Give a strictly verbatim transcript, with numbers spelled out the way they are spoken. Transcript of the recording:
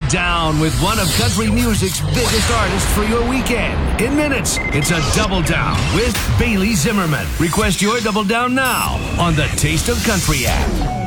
down with one of country music's biggest artists for your weekend. In minutes, it's a Double Down with Bailey Zimmerman. Request your Double Down now on the Taste of Country app.